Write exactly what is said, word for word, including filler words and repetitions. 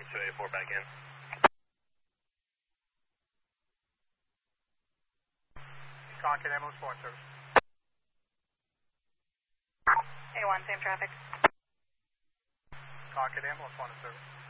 two eighty-four back in. Concord ambulance one service. A one, same traffic. Concord ambulance one service.